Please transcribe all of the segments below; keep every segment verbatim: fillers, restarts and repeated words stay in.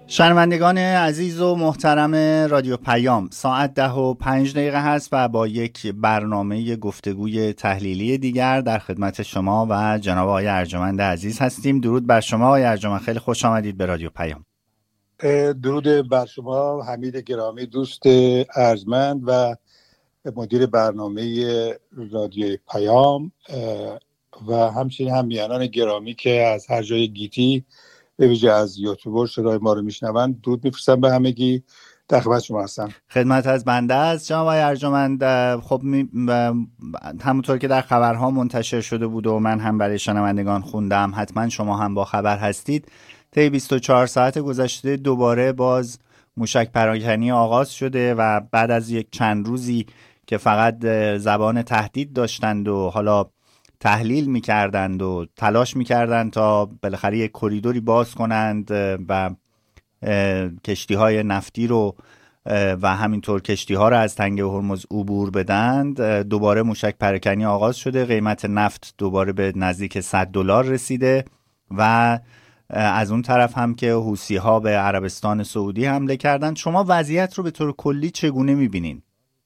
شنوندگان عزیز و محترم رادیو پیام، ساعت ده و پنج دقیقه هست و با یک برنامه گفتگوی تحلیلی دیگر در خدمت شما و جناب آقای ارجمند عزیز هستیم. درود بر شما آقای ارجمند، خیلی خوش آمدید به رادیو پیام. درود بر شما حمید گرامی، دوست ارجمند و مدیر برنامه رادیو پیام و همچنین همیهنان گرامی که از هر جای گیتی به ویژه از یوتیوب صدای ما رو میشنوند، درود میفرستم به همگی. در خدمت شما هستم. خدمت از بنده است جناب آقای ارجمند. خب می... همونطور که در خبرها منتشر شده بود و من هم برای شنوندگان خوندم، حتما شما هم با خبر هستید، طی بیست و چهار ساعت گذشته دوباره باز موشک پراکنی آغاز شده و بعد از یک چند روزی که فقط زبان تهدید داشتند و حالا تحلیل میکردند و تلاش میکردند تا بالاخره یک کریدوری باز کنند و کشتی های نفتی رو و همینطور کشتی ها رو از تنگه هرمز عبور بدند، دوباره موشک پراکنی آغاز شده. قیمت نفت دوباره به نزدیک صد دلار رسیده و از اون طرف هم که حوثی ها به عربستان سعودی حمله کردند. شما وضعیت رو به طور کلی چگونه میبینین؟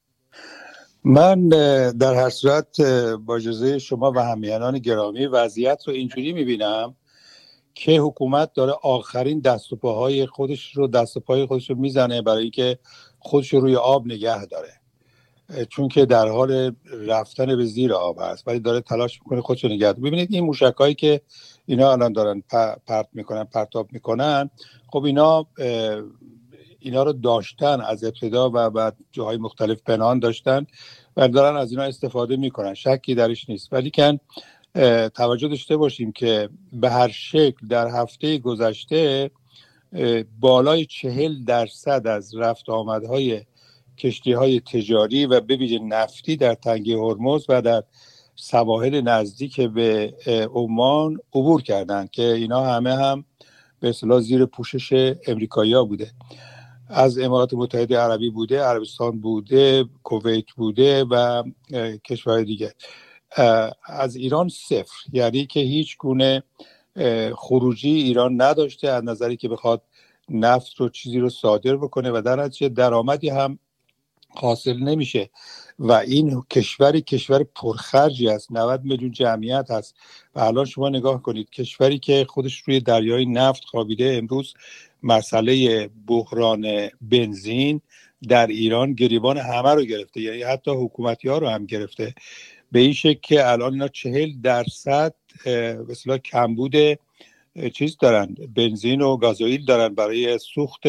من در هر صورت با اجازه شما و همیهنان گرامی وضعیت رو اینجوری میبینم که حکومت داره آخرین دست و پاهای خودش رو دست و پای خودش رو میزنه برای اینکه خودش رو روی آب نگه داره، چون که در حال رفتن به زیر آب هست ولی داره تلاش میکنه خودش رو نگه داره. ببینید این موشکایی که اینا الان دارن پرت میکنن پرتاب میکنن، خب اینا اینا رو داشتن از ابتدا و بعد جاهای مختلف پنهان داشتن و دارن از اینا استفاده میکنن، شکی درش نیست. ولی کن توجه داشته باشیم که به هر شکل در هفته گذشته بالای چهل درصد از رفت آمدهای کشتی های تجاری و به ویژه نفتی در تنگه هرمز و در سواحل نزدیک به عمان عبور کردند که اینا همه هم به اصطلاح زیر پوشش امریکایی‌ها بوده. از امارات متحده عربی بوده، عربستان بوده، کویت بوده و کشورهای دیگه. از ایران صفر، یعنی که هیچ گونه خروجی ایران نداشته از نظری که بخواد نفت رو چیزی رو صادر بکنه و در نتیجه درآمدی هم حاصل نمیشه و این کشوری کشور پرخرجی است، نود میلیون جمعیت هست و الان شما نگاه کنید کشوری که خودش روی دریای نفت خوابیده، امروز مسئله بحران بنزین در ایران گریبان همه رو گرفته، یعنی حتی حکومتی ها رو هم گرفته، به این شکل که الان اینا چهل درصد به اصطلاح کمبود چیز دارن، بنزین و گازوئیل دارن برای سوخت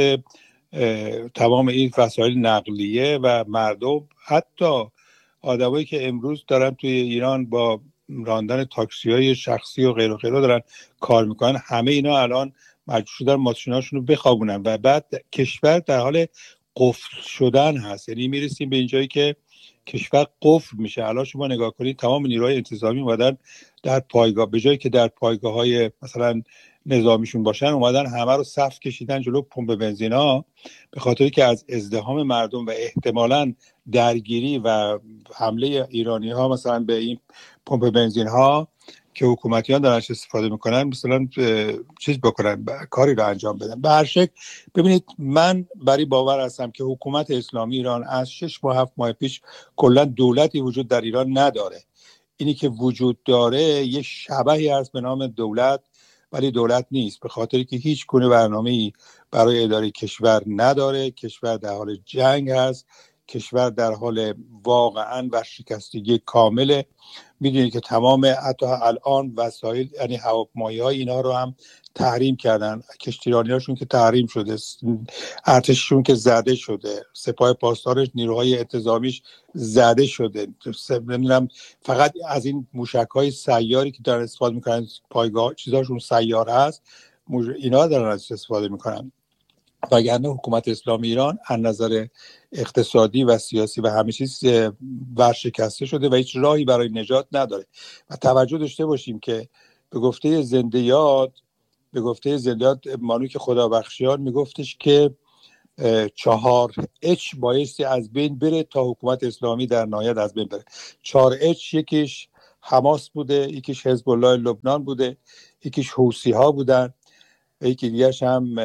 تمام این وسایل نقلیه و مردم، حتی آدمایی که امروز دارن توی ایران با راندن تاکسی‌های شخصی و غیر و غیره دارن کار میکنن، همه اینا الان مجبور شدن ماشیناشون رو بخوابونن و بعد کشور در حال قفل شدن هست. یعنی میرسیم به اینجایی که کشور قفل میشه. الان شما نگاه کنید تمام نیروهای انتظامی اومدن در پایگاه، به جایی که در پایگاه‌های مثلا نظامیشون باشن اومدن همه رو صف کشیدن جلو پمپ بنزینا، به خاطری که از ازدحام مردم و احتمالاً درگیری و حمله ایرانی ها مثلا به این پمپ بنزین ها که حکومتیان دارن استفاده میکنن مثلا چیز بکنن، کاری رو انجام بدن. به هر شکل ببینید من برای باور هستم که حکومت اسلامی ایران از شش ماه هفت ماه پیش کلا دولتی وجود در ایران نداره. اینی که وجود داره یه شبحی هست به نام دولت، ولی دولت نیست، به خاطری که هیچ گونه برنامه‌ای برای اداره کشور نداره. کشور در حال جنگ هست، کشور در حال واقعاً ورشکستگی کامله. میدونید که تمام حتی الان وسایل یعنی هواپیمایی‌های اینا رو هم تحریم کردن، کشتیرانی‌هاشون که تحریم شده، ارتششون که زده شده، سپاه پاسدارش نیروهای انتظامیش زده شده. نمیدونم فقط از این موشک‌های سیاری که دارن استفاده میکنن، پایگاه چیزاشون سیار هست، اینا دارن استفاده میکنن. وگرنه حکومت اسلامی ایران از نظر اقتصادی و سیاسی و همه چیز ورشکسته شده و هیچ راهی برای نجات نداره. و توجه داشته باشیم که به گفته زنده یاد به گفته زنده یاد مانوک خدابخشیان میگفتش که چهار اچ بایستی از بین بره تا حکومت اسلامی در نهایت از بین بره. چهار اچ یکیش حماس بوده، یکیش حزب الله لبنان بوده، یکیش حوثی ها بودن یکی دیگرش هم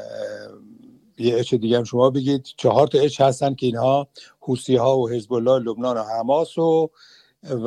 یه اچ دیگه هم شما بگید. چهار تا اچ هستن که اینها حوثی ها و حزب الله لبنان و حماس و و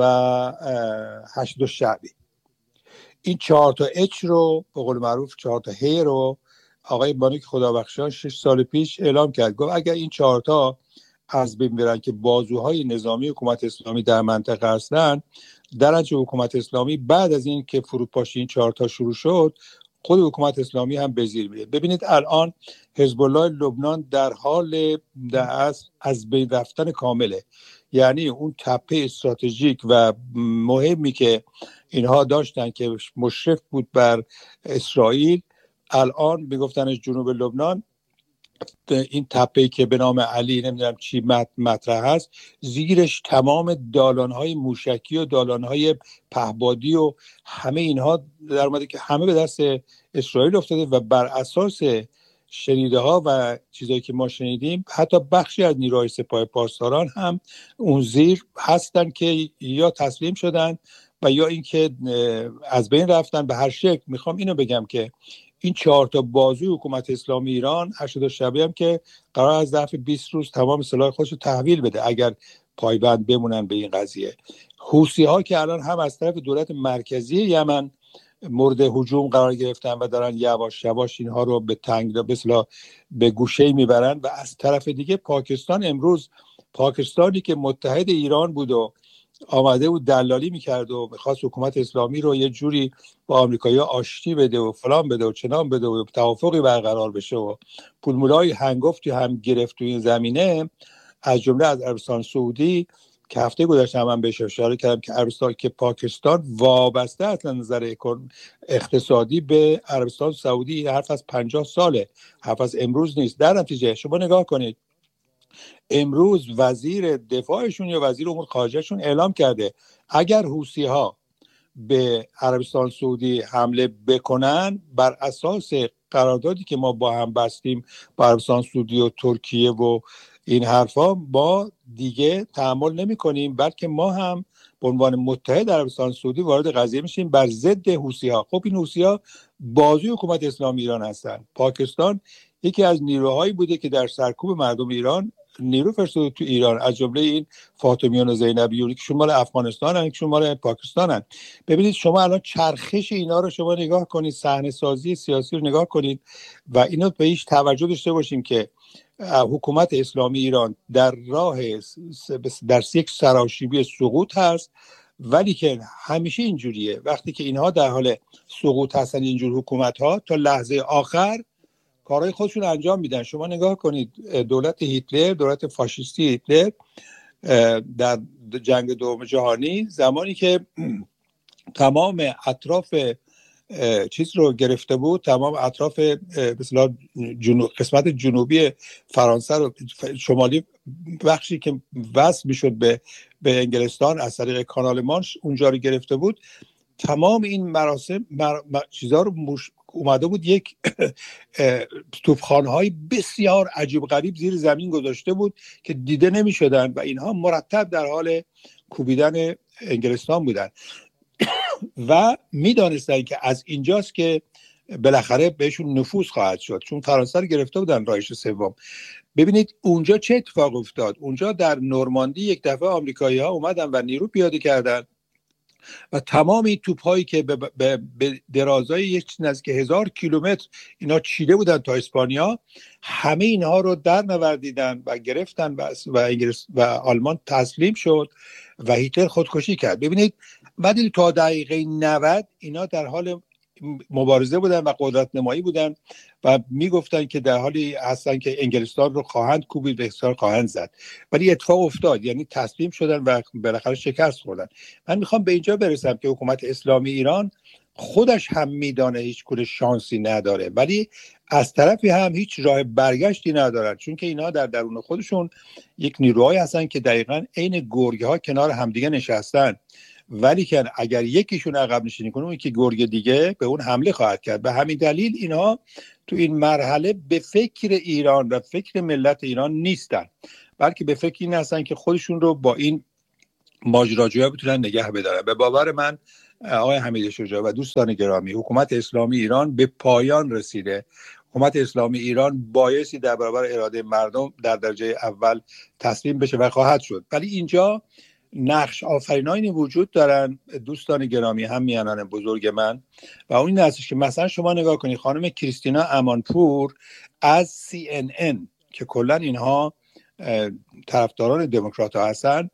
هشت دو شعبی. این چهار تا اچ رو به قول معروف چهار تا هی رو آقای بانک خدابخشان شش سال پیش اعلام کرد، گفت اگر این چهار تا از بین برن که بازوهای نظامی حکومت اسلامی در منطقه هستن، درنچه حکومت اسلامی بعد از این که فروپاشی این چهار تا شروع شد، خود حکومت اسلامی هم به زیر میره. ببینید الان حزب الله لبنان در حال از از بین رفتن کامله. یعنی اون تپه استراتژیک و مهمی که اینها داشتن که مشرف بود بر اسرائیل، الان میگفتنش جنوب لبنان، این تپه‌ای که به نام علی نمیدونم چی مطرح هست، زیرش تمام دالان‌های موشکی و دالان‌های پهبادی و همه اینها در اومده که همه به دست اسرائیل افتاده و بر اساس شنیده ها و چیزایی که ما شنیدیم حتی بخشی از نیروهای سپاه پاسداران هم اون زیر هستن که یا تسلیم شدن و یا اینکه از بین رفتن. به هر شکل میخوام اینو بگم که این چهار تا بازوی حکومت اسلامی ایران هشت دو شعبی هم که قرار از ظرف بیست روز تمام سلاح خودش رو تحویل بده اگر پایبند بمونن به این قضیه. حوثی ها که الان هم از طرف دولت مرکزی یمن مورد هجوم قرار گرفتن و دارن یواش یواش اینها رو به تنگ به اصطلاح به گوشه میبرن، و از طرف دیگه پاکستان امروز، پاکستانی که متحد ایران بود و آمده بود دلالی میکرد و میخواست حکومت اسلامی رو یه جوری با آمریکایی‌ها آشتی بده و فلان بده و چنان بده و توافقی برقرار بشه و پولمولای هنگفتی هم گرفت تو این زمینه، از جمله از عربستان سعودی که هفته گذشته هم بهش اشاره کردم که عربستان که پاکستان وابسته از نظر اقتصادی به عربستان سعودی، این حرف از پنجاه ساله، حرف از امروز نیست. در نتیجه شما نگاه کنید امروز وزیر دفاعشون یا وزیر امور خارجهشون اعلام کرده اگر حوثی ها به عربستان سعودی حمله بکنن، بر اساس قراردادی که ما با هم بستیم با عربستان سعودی و ترکیه و این حرفا، ما دیگه تحمل نمی کنیم، بلکه ما هم به عنوان متحد عربستان سعودی وارد قضیه میشیم بر ضد حوثی ها. خب این حوثی ها بازوی حکومت اسلامی ایران هستن. پاکستان یکی از نیروهایی بوده که در سرکوب مردم ایران نیرو فرستاده تو ایران، از جمله این فاطمیون و زینبیون که شمال افغانستان هستن، که شمال پاکستان هستن. ببینید شما الان چرخش اینا رو شما نگاه کنید، صحنه سازی سیاسی رو نگاه کنید و اینو به هیچ توجه داشته باشیم که حکومت اسلامی ایران در راه در یک سراشیبی سقوط هست، ولی که همیشه اینجوریه وقتی که اینها در حال سقوط هستن اینجور حکومت ها تا لحظه آخر کارهای خودشون انجام میدن. شما نگاه کنید دولت هیتلر، دولت فاشیستی هیتلر در جنگ دوم جهانی، زمانی که تمام اطراف چیز رو گرفته بود، تمام اطراف مثلا جنوب، قسمت جنوبی فرانسه رو، شمالی بخشی که وصل میشد به به انگلستان از طریق کانال مانش اونجا رو گرفته بود، تمام این مراسم مر... چیزا رو مش... اومده بود یک توپخانه‌های بسیار عجیب غریب زیر زمین گذاشته بود که دیده نمی‌شدن و اینها مرتب در حال کوبیدن انگلستان بودن و میدانستن که از اینجاست که بالاخره بهشون نفوذ خواهد شد، چون فرانسه رو گرفته بودن رایش سوم. ببینید اونجا چه اتفاق افتاد. اونجا در نورماندی یک دفعه آمریکایی‌ها اومدن و نیرو پیاده کردن و تمام این توپ‌هایی که به, به, به درازای یک نزدیک هزار کیلومتر اینا چیده بودن تا اسپانیا، همه اینها رو در نوردیدن و گرفتن و, و انگلیس و آلمان تسلیم شد و هیتلر خودکشی کرد. ببینید بعد تا دقیقه نود اینا در حال مبارزه بودن و قدرت نمایی بودن و میگفتن که در حالی هستن که انگلستان رو خواهند کوبید و اکسار خواهند زد، ولی اتفاق افتاد، یعنی تسلیم شدن و بالاخره شکست خوردن. من میخوام به اینجا برسم که حکومت اسلامی ایران خودش هم میدانه هیچ گونه شانسی نداره، ولی از طرفی هم هیچ راه برگشتی ندارن، چون که اینا در درون خودشون یک نیروهایی هستن که دقیقاً عین گرگه ها کنار همدیگه نشستن، ولی که اگر یکیشون عقب نشینی کنه اون یکی گرگ دیگه به اون حمله خواهد کرد. به همین دلیل اینها تو این مرحله به فکر ایران و فکر ملت ایران نیستن، بلکه به فکر این هستن که خودشون رو با این ماجراجویی بتونن نگه بدارن. به باور من آقای حمید شجاع و دوستان گرامی، حکومت اسلامی ایران به پایان رسیده. حکومت اسلامی ایران بایستی در برابر اراده مردم در درجه اول تسلیم بشه و خواهد شد. ولی اینجا نقش آفرینانی وجود دارن دوستان گرامی، هم میانان بزرگ من، و اون این هستش که مثلا شما نگاه کنید خانم کریستینا امانپور از سی ان ان که کلا اینها طرفداران دموکرات ها هستن،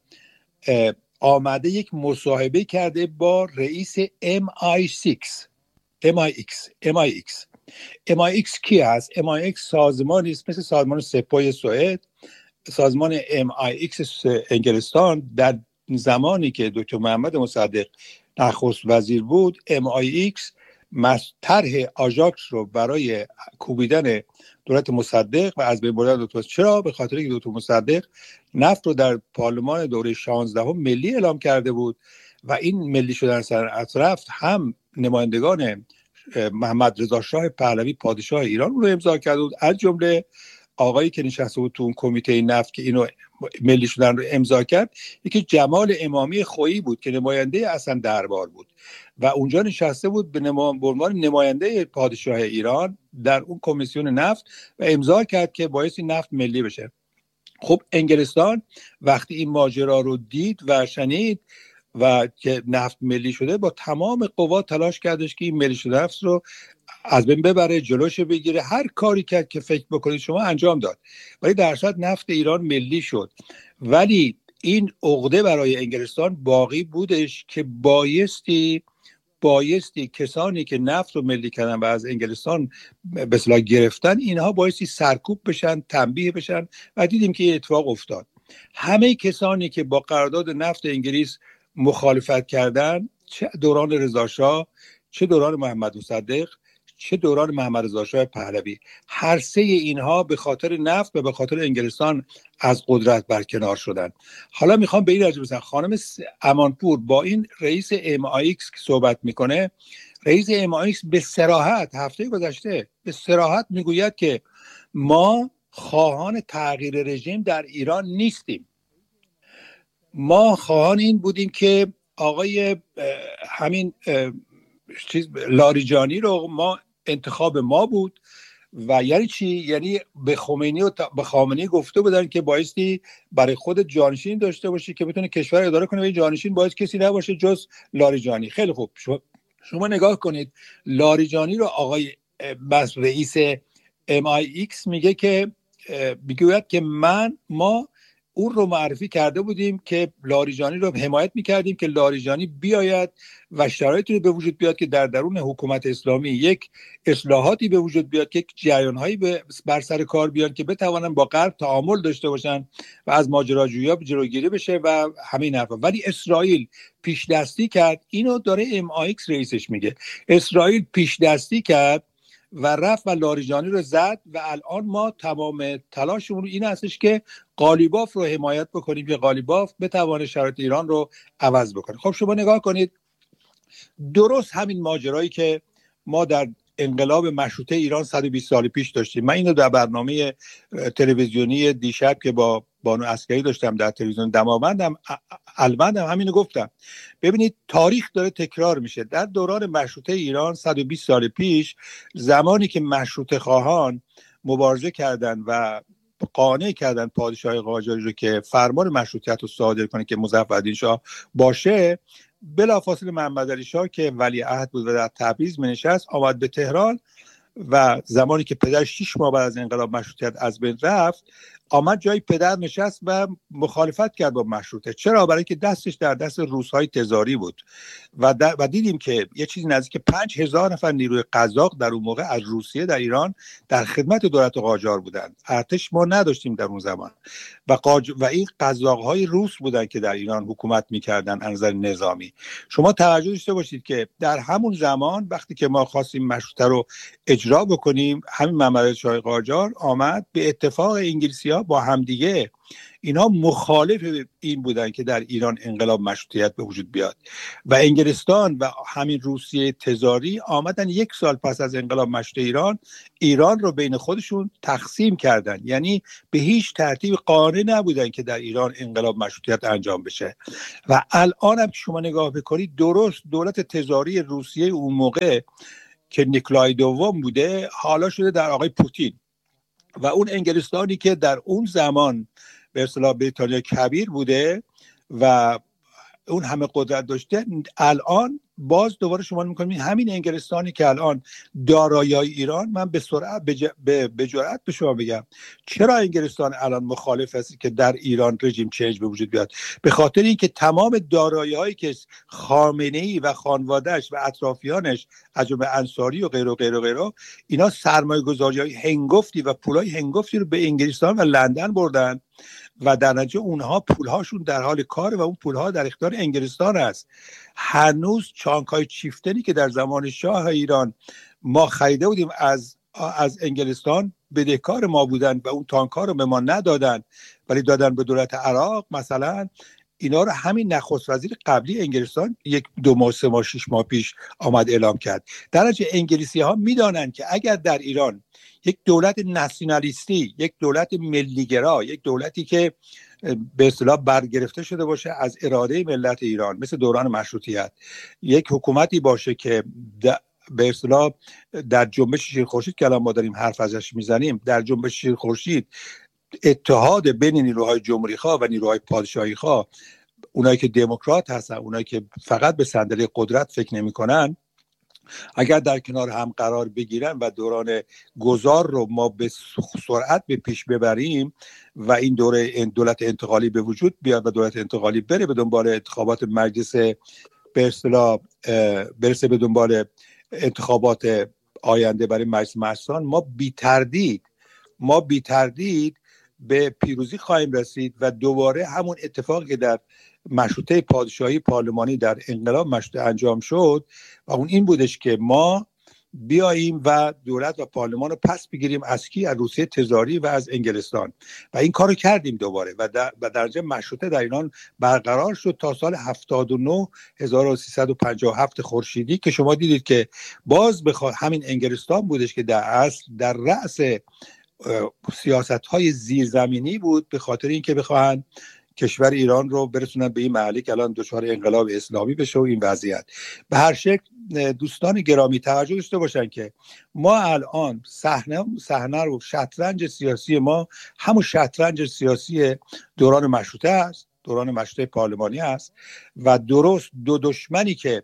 آمده یک مصاحبه کرده با رئیس ام آی سیکس ام آی ایکس ام آی ایکس ام آی ایکس کی هست؟ ام آی ایکس سازمانی است مثل سازمان سپاه سوئد. سازمان ام آی ایکس انگلستان در زمانی که دکتر محمد مصدق نخست وزیر بود، ام آی ایکس طرح آژاکس رو برای کوبیدن دولت مصدق و از بین بردن دولت، چرا؟ به خاطر اینکه دکتر مصدق نفت رو در پارلمان دوره شانزدهم ملی اعلام کرده بود و این ملی شدن صنعت رفت هم نمایندگان محمد رضا شاه پهلوی پادشاه ایران رو امضا کرده بود، از جمله آقایی که نشسته بود تو اون کمیته نفت که اینو ملی شدن رو امضا کرد، یکی جمال امامی خویی بود که نماینده اصلا دربار بود و اونجا نشسته بود به عنوان نماینده پادشاه ایران در اون کمیسیون نفت و امضا کرد که بایستی نفت ملی بشه. خب انگلستان وقتی این ماجرا رو دید و شنید و که نفت ملی شده، با تمام قوا تلاش کردش که این ملی شده نفت رو از بین ببره، جلوش بگیره، هر کاری کرد که فکر بکنید شما انجام داد، ولی در صورت نفت ایران ملی شد. ولی این عقده برای انگلستان باقی بودش که بایستی بایستی کسانی که نفت رو ملی کردن و از انگلستان به اصطلاح گرفتن، اینها بایستی سرکوب بشن، تنبیه بشن و دیدیم که این اتفاق افتاد. همه کسانی که با قرارداد نفت انگلیس مخالفت کردن، چه دوران رضا شاه، چه دوران محمد مصدق، چه دوران محمد رضا شاه پهلوی، هر سه اینها به خاطر نفت و به خاطر انگلستان از قدرت برکنار شدن. حالا میخوام به این راجع بزنم. خانم امانپور با این رئیس ام آی ایکس که صحبت میکنه، رئیس ام آی ایکس به صراحت هفته گذشته به صراحت میگوید که ما خواهان تغییر رژیم در ایران نیستیم. ما خواهان این بودیم که آقای همین چیز لاریجانی رو ما انتخاب ما بود. و یعنی چی؟ یعنی به خمینی و به خامنه‌ای گفته بودن که بایستی برای خود جانشین داشته باشی که بتونه کشور اداره کنه و این جانشین باید کسی نباشه جز لاریجانی. خیلی خوب، شما, شما نگاه کنید لاریجانی رو آقای بس رئیس ام آی ایکس میگه که میگوید که من ما اون رو معرفی کرده بودیم که لاریجانی رو حمایت میکردیم که لاریجانی بیاید و شرایطی به وجود بیاد که در درون حکومت اسلامی یک اصلاحاتی به وجود بیاد که یک جریان‌هایی بر سر کار بیان که بتوانن با غرب تعامل داشته باشن و از ماجراجویی جلوگیری بشه و همین حرفا. ولی اسرائیل پیش دستی کرد، اینو داره ام آی ایکس رئیسش میگه، اسرائیل پیش دستی کرد و رفت و لاریجانی رو زد و الان ما تمام تلاشمون این هستش که قالیباف رو حمایت بکنیم که قالیباف بتونه شرایط ایران رو عوض بکنه. خب شما نگاه کنید، درست همین ماجرایی که ما در انقلاب مشروطه ایران صد و بیست سال پیش داشتیم. من اینو در برنامه تلویزیونی دیشب که با بانو عسکری داشتم در تلویزیون دماوندم البندم همینو گفتم. ببینید تاریخ داره تکرار میشه. در دوران مشروطه ایران صد و بیست سال پیش، زمانی که مشروطه خواهان مبارزه کردن و قانع کردن پادشاه قاجاری رو که فرمان مشروطیت رو صادر کنه که مظفرالدین شاه باشه، بلافاصله محمد علی شاه که ولیعهد بود و در تبریز نشست آمد به تهران و زمانی که پدر شش ماه بعد از انقلاب مشروطیت از بین رفت، آمد جای پدر نشست و مخالفت کرد با مشروطه. چرا؟ برای که دستش در دست روس‌های تزاری بود و, و دیدیم که یه چیزی نزدیک پنج هزار نفر نیروی قزاق در اون موقع از روسیه در ایران در خدمت دولت قاجار بودند. ارتش ما نداشتیم در اون زمان و قاج... و این قزاق‌های روس بودند که در ایران حکومت می‌کردند از نظر نظامی. شما توجه داشته باشید که در همون زمان وقتی که ما خواستیم مشروطه رو اجرا بکنیم، همین محمد علی شاه قاجار آمد به اتفاق انگلیسی‌ها ها با همدیگه اینا مخالف این بودن که در ایران انقلاب مشروطیت به وجود بیاد و انگلستان و همین روسیه تزاری آمدن یک سال پس از انقلاب مشروطه ایران ایران رو بین خودشون تقسیم کردن. یعنی به هیچ ترتیب قانع نبودن که در ایران انقلاب مشروطیت انجام بشه. و الان هم که شما نگاه بکنید درست دولت تزاری روسیه اون موقع که نیکلای دوم بوده حالا شده در آقای پوتین و اون انگلستانی که در اون زمان به اصطلاح بریتانیا کبیر بوده و اون همه قدرت داشته، الان باز دوباره شما میکنید همین انگلستانی که الان دارایی‌های ایران، من به سرعت به جرأت به شما بگم چرا انگلستان الان مخالف است که در ایران رژیم چنج به وجود بیاد؟ به خاطر اینکه تمام دارایی‌هایی که خامنه‌ای و خانواده‌اش و اطرافیانش از جمله انصاری و غیر و غیر و غیره اینا سرمایه‌گذاری‌های هنگفتی و پولای هنگفتی رو به انگلستان و لندن بردن و در نتیجه اونها پولهاشون در حال کار و اون پولها در اختیار انگلستان است. هنوز چانک‌های چیفتنی که در زمان شاه ایران ما خریده بودیم از از انگلستان بدهکار ما بودن و اون تانک‌ها رو به ما ندادن ولی دادن به دولت عراق مثلا. اینا رو همین نخست وزیر قبلی انگلستان یک دو ماه سه ماه شش ماه پیش آمد اعلام کرد. در نتیجه انگلیسی‌ها میدانند که اگر در ایران یک دولت ناسیونالیستی، یک دولت ملیگرا، یک دولتی که به اصطلاح برگرفته شده باشه از اراده ملت ایران مثل دوران مشروطیت، یک حکومتی باشه که به اصطلاح در جنبش شیر خورشید که الان ما داریم حرف ازش میزنیم، در جنبش شیر خورشید اتحاد بین نیروهای جمهوری خواه و نیروهای پادشاهی خواه، اونایی که دموکرات هستن، اونایی که فقط به صندلی قدرت فکر نمی‌کنن، اگر در کنار هم قرار بگیرن و دوران گذار رو ما به سرعت به پیش ببریم و این دوره این دولت انتقالی به وجود بیاد و دولت انتقالی بره به دنبال انتخابات مجلس به اصطلاح برسه به دنبال انتخابات آینده برای مجلس مردان، ما بی تردید ما بی تردید به پیروزی خواهیم رسید و دوباره همون اتفاقی که در مشروطه پادشاهی پارلمانی در انقلاب مشروطه انجام شد و اون این بودش که ما بیاییم و دولت و پارلمان رو پس بگیریم از کی؟ از روسیه تزاری و از انگلستان. و این کارو کردیم دوباره و در و درجه مشروطه در ایران برقرار شد تا سال هفتاد و نه هزار و سیصد و پنجاه و هفت خورشیدی که شما دیدید که باز بخواد همین انگلستان بودش که در اصل در رأس سیاست‌های زیرزمینی بود به خاطر اینکه بخواهن کشور ایران رو برسونن به این مرحله که الان دچار انقلاب اسلامی بشه و این وضعیت. به هر شکل دوستان گرامی توجه داشته باشن که ما الان صحنه صحنه رو شطرنج سیاسی ما همون شطرنج سیاسی دوران مشروطه است، دوران مشروطه پارلمانی است و درست دو دشمنی که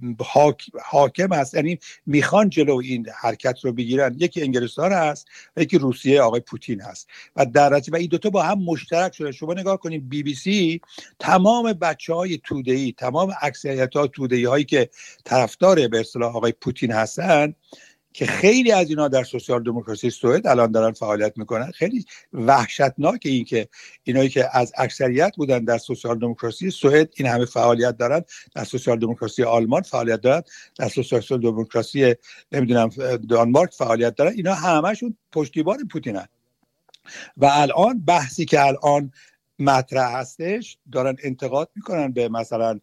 حاکم است، یعنی میخوان جلو این حرکت رو بگیرن، یکی انگلستان است و یکی روسیه آقای پوتین هست و در نتیجه و این دوتا با هم مشترک شده. شما نگاه کنید بی بی سی تمام بچهای توده‌ای، تمام اکثریت‌ها توده‌ای هایی که طرفدار به اصطلاح آقای پوتین هستن که خیلی از اینا در سوسیال دموکراسی سوئد الان دارن فعالیت میکنن، خیلی وحشتناکه این که اینایی که از اکثریت بودن در سوسیال دموکراسی سوئد این همه فعالیت دارن، در سوسیال دموکراسی آلمان فعالیت دارن، در سوسیال دموکراسی نمیدونم دانمارک فعالیت دارن، اینا همشون پشتیبان پوتینن. و الان بحثی که الان مطرح هستش دارن انتقاد میکنن به مثلا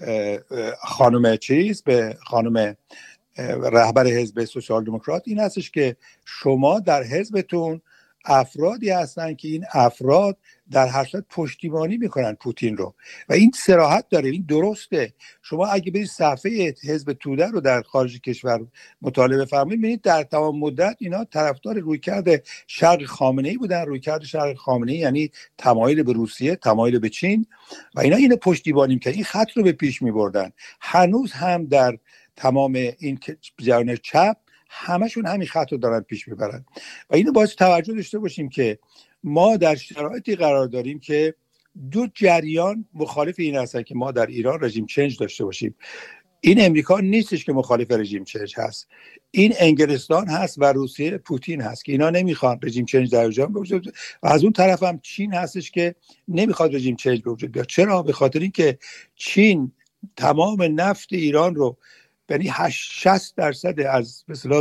خانم چیز به خانم رهبر حزب سوسیال دموکرات این هستش که شما در حزبتون افرادی هستن که این افراد در هر صورت پشتیبانی میکنن پوتین رو و این صراحت داره، این درسته. شما اگه برید صفحه حزب توده رو در خارج کشور مطالعه بفرمایید میبینید در تمام مدت اینا طرفدار رویکرد شرق خامنه‌ای بودن. رویکرد شرق خامنه‌ای یعنی تمایل به روسیه، تمایل به چین و اینا اینو پشتیبانی که این خط رو به پیش میبردن. هنوز هم در تمام این جریان چپ همشون همین خط رو دارن پیش میبرن و اینو باید توجه داشته باشیم که ما در شرایطی قرار داریم که دو جریان مخالف این هستن که ما در ایران رژیم چنج داشته باشیم. این امریکا نیستش که مخالف رژیم چنج هست، این انگلستان هست و روسیه پوتین هست که اینا نمیخوان رژیم چنج در ایران به وجود و از اون طرف هم چین هستش که نمیخواد رژیم چنج به وجود بیاد. چرا؟ به خاطر اینکه چین تمام نفت ایران رو، یعنی شصت درصد از مثلا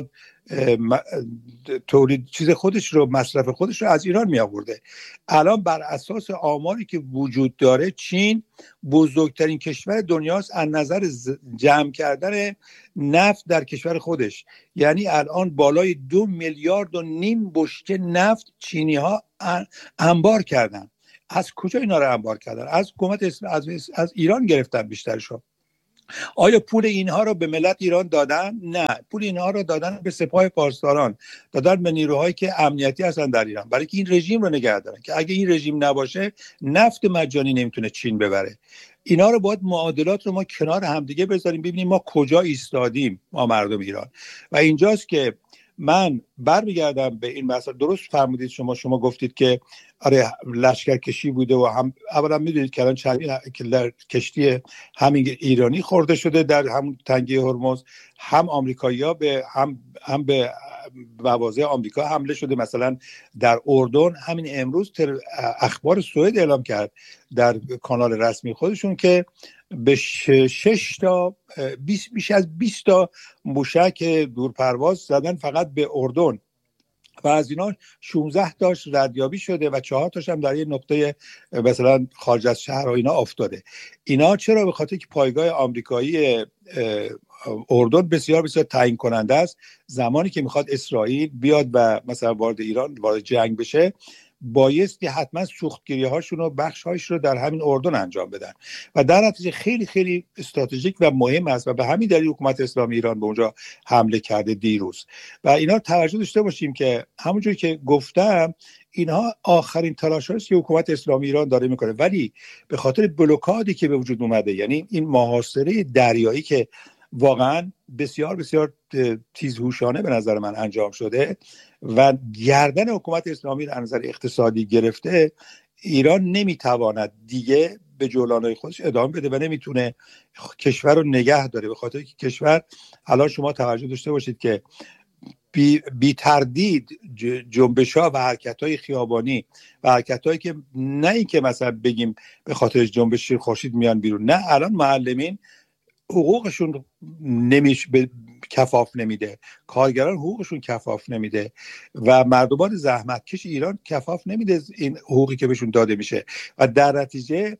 تولید چیز خودش رو، مصرف خودش رو از ایران می آورده. الان بر اساس آماری که وجود داره چین بزرگترین کشور دنیاست از نظر جمع کردن نفت در کشور خودش. یعنی الان بالای دو میلیارد و نیم بشکه نفت چینی ها انبار کردن. از کجا اینا رو انبار کردن؟ از حکومت از, از ایران گرفتن بیشترشون. آیا پول اینها رو به ملت ایران دادن؟ نه، پول اینها رو دادن به سپاه پاسداران، دادن به نیروهایی که امنیتی هستن در ایران، برای که این رژیم رو نگه دارن که اگه این رژیم نباشه نفت مجانی نمیتونه چین ببره. اینا رو باید معادلات رو ما کنار همدیگه بذاریم ببینیم ما کجا ایستادیم ما مردم ایران. و اینجاست که من برمیگردم به این مسئله. درست فرمودید شما شما گفتید که آره لشکر کشی بوده و هم اولا میدونید که الان چندین کشتی همین ایرانی خورده شده در همون تنگه هرمز، هم آمریکایی‌ها به هم هم به مواضع آمریکا حمله شده. مثلا در اردن همین امروز اخبار سوئد اعلام کرد در کانال رسمی خودشون که به شش تا بیست بیش از بیست تا موشک دورپرواز زدن فقط به اردن و از اینا شانزده تاش ردیابی شده و چهار تاش هم در یه نقطه مثلا خارج از شهر و اینا افتاده. اینا چرا؟ به خاطر که پایگاه آمریکایی اردن بسیار بسیار تعیین کننده است. زمانی که میخواد اسرائیل بیاد و مثلا وارد ایران وارد جنگ بشه بایستی حتما سوختگیری هاشون و بخش هایش رو در همین اردن انجام بدن و در نتیجه خیلی خیلی استراتژیک و مهم است و به همین دلیل حکومت اسلامی ایران به اونجا حمله کرده دیروز. و اینا توجه داشته باشیم که همونجوری که گفتم اینها آخرین تلاش هاست که حکومت اسلامی ایران داره میکنه، ولی به خاطر بلوکادی که به وجود اومده، یعنی این محاصره دریایی که واقعا بسیار بسیار تیزهوشانه به نظر من انجام شده و گردن حکومت اسلامی در نظر اقتصادی گرفته، ایران نمیتواند دیگه به جولانهای خودش ادامه بده و نمیتونه کشور رو نگه داره. به خاطر که کشور الان شما توجه داشته باشید که بی, بی تردید جنبش ها و حرکت های خیابانی و حرکت هایی که نه این که مثلا بگیم به خاطر جنبش شیر خورشید میان بیرون، نه، الان معلمین حقوقشون نمیش به کفاف نمیده، کارگران حقوقشون کفاف نمیده و مردمان زحمتکش ایران کفاف نمیده این حقوقی که بهشون داده میشه و در نتیجه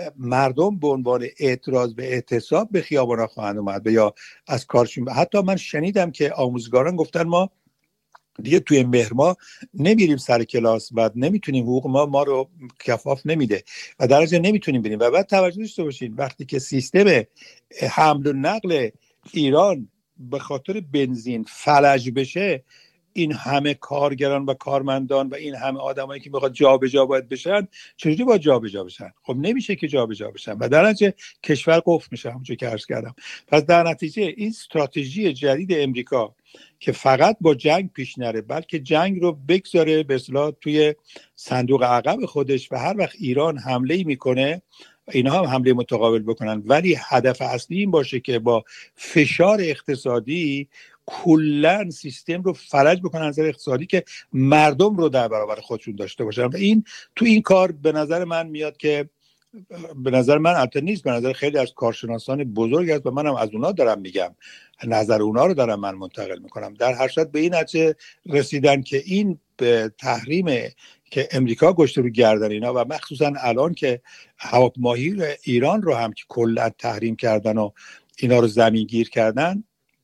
مردم به عنوان اعتراض به اعتصاب به خیابانا خواهند اومد یا از کارشون. حتی من شنیدم که آموزگاران گفتن ما دیگه توی مهر ما نمیریم سر کلاس، بعد نمیتونیم، حقوق ما ما رو کفاف نمیده و درجه نمیتونیم بریم. و بعد توجه داشته باشین وقتی که سیستم حمل و نقل ایران به خاطر بنزین فلج بشه، این همه کارگران و کارمندان و این همه آدمایی که میخواد جابجا باید بشن چجوری باید جابجا بشن؟ خب نمیشه که جابجا بشن و در نتیجه کشور قفل میشه همونجوری که عرض کردم. پس در نتیجه این استراتژی جدید امریکا که فقط با جنگ پیش نره بلکه جنگ رو بگذاره به اصطلاح توی صندوق عقب خودش و هر وقت ایران حمله میکنه اینها هم حمله متقابل بکنن، ولی هدف اصلی این باشه که با فشار اقتصادی کلن سیستم رو فلج بکنن از نظر اقتصادی که مردم رو در برابر خودشون داشته باشن. و این تو این کار به نظر من میاد که به نظر من البته نیست، به نظر خیلی از کارشناسان بزرگ است و منم از اونا دارم میگم، نظر اونا رو دارم من منتقل میکنم، در هر صورت به این نتیجه رسیدن که این به تحریم که امریکا گشته رو گردن اینا و مخصوصا الان که هواپیمایی ایران رو هم که کلا تحریم کردن و اینا رو زمینگیر کردن،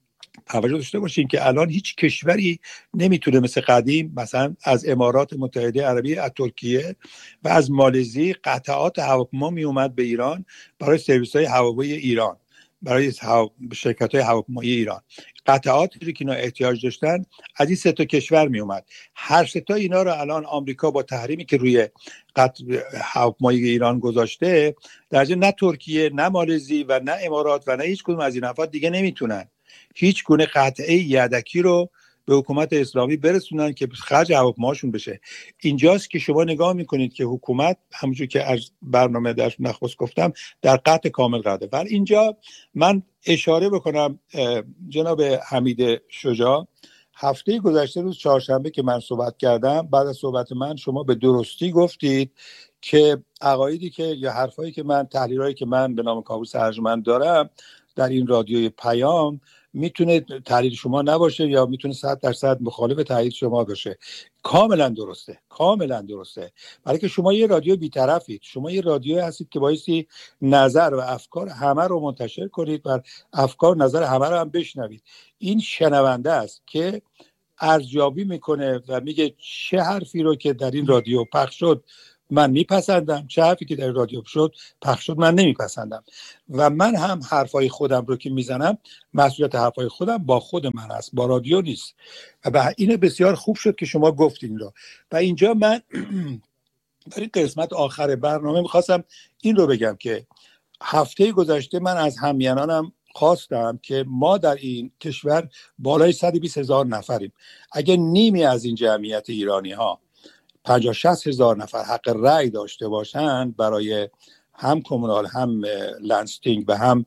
توجه داشته باشین که الان هیچ کشوری نمیتونه مثل قدیم مثلا از امارات متحده عربی، از ترکیه و از مالزی قطعات هواپیما می اومد به ایران برای سرویس های هوایی ایران، برای شرکت های هواپیمایی ایران، قطعاتی که اینا احتیاج داشتن از این سه تا کشور می اومد. هر سه تا اینا رو الان آمریکا با تحریمی که روی قطع هواپیمایی ایران گذاشته، درجه نه ترکیه نه مالزی و نه امارات و نه هیچ کدوم از این افراد دیگه نمیتونن هیچ گونه قطعه یدکی رو به حکومت اسلامی برسونن که خرج هواپیماشون بشه. اینجاست که شما نگاه میکنید که حکومت همونجور که از برنامه در نخست گفتم در قطع کامل قرار داده. ولی اینجا من اشاره بکنم جناب حمید شجاع، هفته گذشته روز چهارشنبه که من صحبت کردم، بعد از صحبت من شما به درستی گفتید که عقایدی که یا حرفایی که من، تحلیلایی که من به نام کاووس ارجمند دارم در این رادیوی پیام میتونه تحلیل شما نباشه یا میتونه صد درصد مخالف تحلیل شما باشه. کاملا درسته، کاملا درسته. برای که شما یه رادیو بی‌طرفید، شما یه رادیو هستید که بایستی نظر و افکار همه رو منتشر کنید و افکار نظر همه رو هم بشنوید. این شنونده است که ارزیابی میکنه و میگه چه حرفی رو که در این رادیو پخش شد من میپسندم، چه حرفی که در رادیو شد پخش شد من نمیپسندم. و من هم حرفای خودم رو که میزنم، مسئولیت حرفای خودم با خود من است، با رادیو نیست. و این بسیار خوب شد که شما گفتین رو. و اینجا من در این قسمت آخر برنامه میخواستم این رو بگم که هفته گذشته من از همینانم خواستم که ما در این کشور بالای صد و بیست هزار نفریم. اگه نیمی از این جمعیت ایرانی ها پنجاه شصت هزار نفر حق رأی داشته باشند برای هم کمونال هم لندستینگ و هم